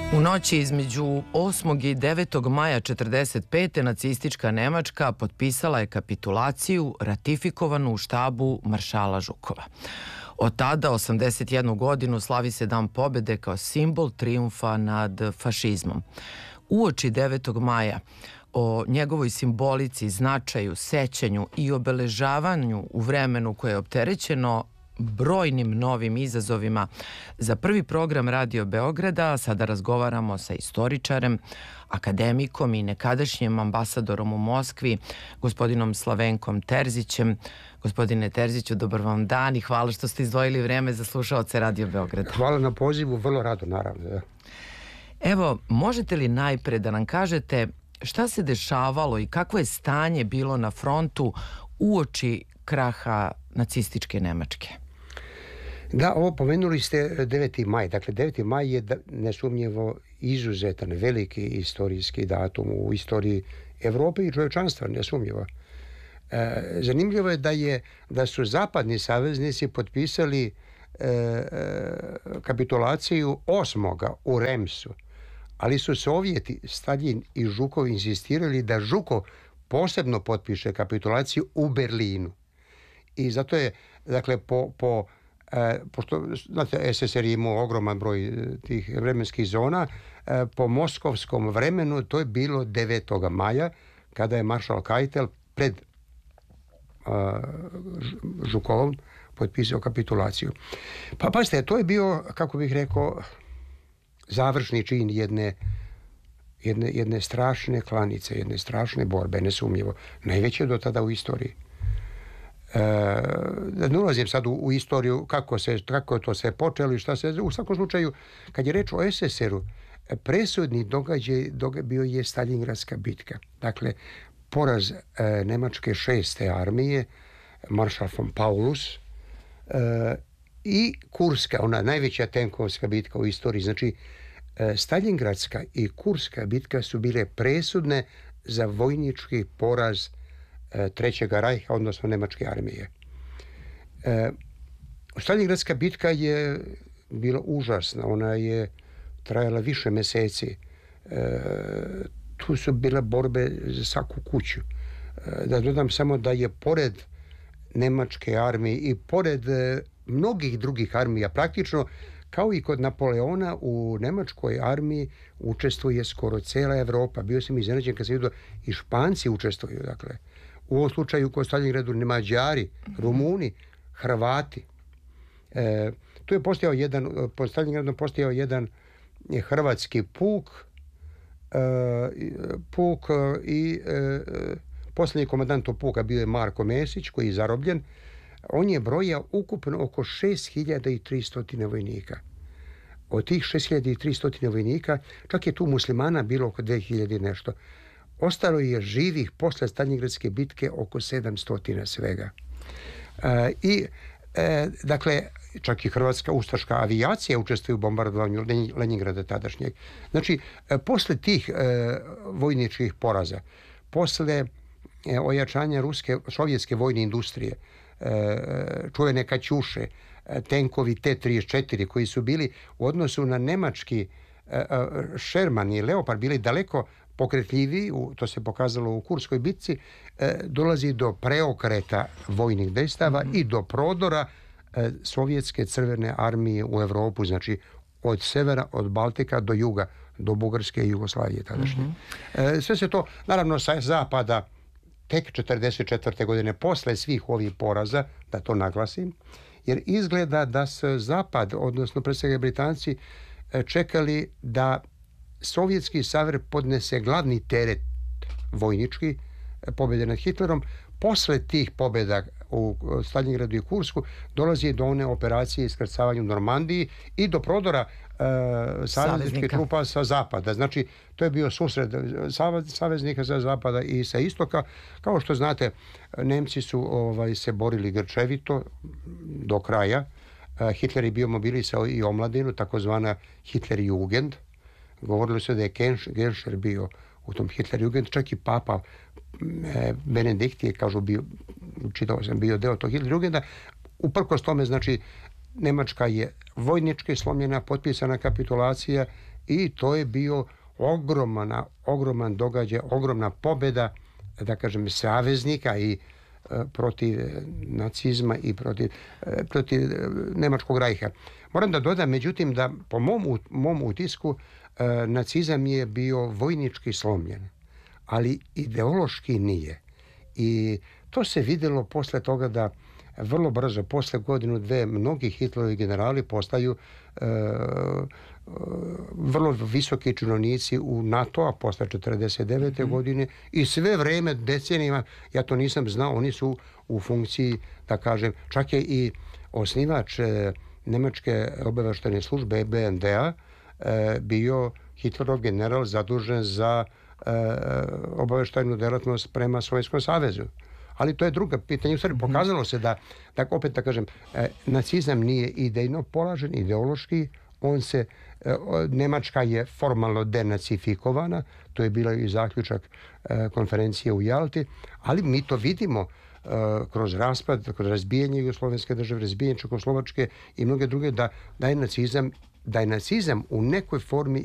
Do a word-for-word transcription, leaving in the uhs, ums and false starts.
U noći između osmog i devetog maja četrdeset pete nacistička Nemačka potpisala je kapitulaciju ratifikovanu u štabu maršala Žukova. Od tada, osamdeset jednu godinu, slavi se Dan pobede kao simbol trijumfa nad fašizmom. Uoči devetog maja o njegovoj simbolici, značaju, sećanju i obeležavanju u vremenu koje je opterećeno brojnim novim izazovima za prvi program Radio Beograda sada razgovaramo sa istoričarem, akademikom i nekadašnjim ambasadorom u Moskvi, gospodinom Slavenkom Terzićem. Gospodine Terziću, dobar vam dan i hvala što ste izdvojili vreme za slušaoce Radio Beograda. Hvala na pozivu, vrlo rado, naravno. Da. Evo, možete li najpre da nam kažete šta se dešavalo i kakvo je stanje bilo na frontu uoči kraha nacističke Nemačke? Da, ovo pomenuli ste deveti maj. Dakle, deveti maj je nesumnjivo izuzetan, veliki istorijski datum u istoriji Evrope i čovječanstva, nesumnjivo. E, zanimljivo je da, je da su zapadni saveznici potpisali e, e, kapitulaciju osmoga u Remsu, ali su Sovjeti, Stalin i Žukov insistirali da Žukov posebno potpiše kapitulaciju u Berlinu. I zato je, dakle, po, po E, pošto, znate, es es er je imao ogroman broj tih vremenskih zona, e, po moskovskom vremenu to je bilo devetog maja, kada je maršal Keitel pred a, Žukovom potpisao kapitulaciju. Pa pazite, to je bio, kako bih rekao, završni čin jedne, jedne, jedne strašne klanice, jedne strašne borbe, nesumnjivo. Najveće do tada u istoriji. E, da ne ulazim sad u, u istoriju kako, se, kako to se počelo i šta se... U svakom slučaju, kad je reč o es es er-u, presudni događaj, događaj bio je Staljingradska bitka. Dakle, poraz e, Nemačke šeste armije, maršal von Paulus, e, i Kurska, ona najveća tenkovska bitka u istoriji. Znači, e, Staljingradska i Kurska bitka su bile presudne za vojnički poraz Trećeg rajha, odnosno Nemačke armije. E, Staljingradska bitka je bila užasna, ona je trajala više meseci. E, tu su bile borbe za svaku kuću. E, da dodam samo da je pored Nemačke armije i pored e, mnogih drugih armija, praktično kao i kod Napoleona, u Nemačkoj armiji učestvuje skoro cela Evropa. Bio sam iznenađen kad sam vidio i Španci učestvuju, dakle. U ovom slučaju kod Staljingradu ne Mađari, Rumuni, Hrvati. E, tu je postojao jedan, pod Staljingradom postojao jedan hrvatski puk, e, puk i e, posljednji komandant tog puka bio je Marko Mesić, koji je zarobljen. On je brojao ukupno oko šest hiljada tristo vojnika. Od tih šest hiljada tristo vojnika, čak je tu muslimana bilo oko dve hiljade nešto. Ostalo je živih posle Staljingradske bitke oko sedamsto svega. E, I, e, dakle, čak i hrvatska ustaška avijacija učestvuje u bombardovanju Leningrada tadašnjeg. Znači, e, posle tih e, vojničkih poraza, posle e, ojačanja ruske, sovjetske vojne industrije, e, čuvene Kaćuše, e, tenkovi te trideset četiri koji su bili u odnosu na nemački e, Sherman i Leopard bili daleko pokretljiviji, to se pokazalo u Kurskoj bitci, e, dolazi do preokreta vojnih dejstava mm-hmm. i do prodora e, sovjetske crvene armije u Evropu, znači od severa, od Baltika do juga, do Bugarske i Jugoslavije tadašnje. Mm-hmm. E, sve se to, naravno, sa zapada tek četrdeset četvrte godine, posle svih ovih poraza, da to naglasim, jer izgleda da se zapad, odnosno pre svega Britanci, e, čekali da Sovjetski savez podnese glavni teret vojnički pobjede nad Hitlerom. Posle tih pobjeda u Staljingradu i Kursku dolazi do one operacije iskrcavanja u Normandiji i do prodora e, savezničkih trupa sa zapada. Znači, to je bio susret saveznika sa zapada i sa istoka. Kao što znate, Nemci su ovaj, se borili grčevito do kraja. E, Hitler je bio mobilisao i omladinu, takozvana Hitlerjugend. Govorilo se da je Genscher bio u tom Hitlerjugend, čak i papa e, Benedikt je, kažu, bio, čitao sam, bio deo tog Hitlerjugenda. Uprkos tome, znači, Nemačka je vojnički slomljena, potpisana kapitulacija i to je bio ogromna, ogroman događaj, ogromna pobjeda, da kažem, saveznika i e, protiv nacizma i protiv, e, protiv Nemačkog rajha. Moram da dodam, međutim, da po mom, mom utisku e, nacizam je bio vojnički slomljen, ali ideološki nije. I to se vidjelo posle toga da vrlo brzo, posle godinu, dve, mnogi Hitlerovi generali postaju e, vrlo visoki činovnici u NATO, a posle četrdeset devete Mm-hmm. godine i sve vreme, decenijima, ja to nisam znao, oni su u funkciji, da kažem, čak je i osnivač e, Nemačke obaveštajne službe B N D-a e, bio Hitlerov general zadužen za e, obaveštajnu delatnost prema Sovjetskom savezu. Ali to je druga pitanje. U stvari pokazalo se da, da opet da kažem, e, nacizam nije idejno polažen, ideološki, on se, e, Nemačka je formalno denacifikovana, to je bilo i zaključak e, konferencije u Jalti, ali mi to vidimo e, kroz raspad, kroz razbijanje Jugoslovenske države, razbijanje Čekoslovačke i mnoge druge, da, da je nacizam da je nacizam u nekoj formi